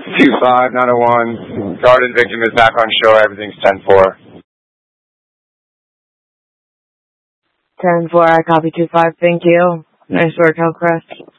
2-5, 901. Garden victim is back on shore. Everything's 10-4. 10-4, I copy 2-5. Thank you. Nice work, Hillcrest.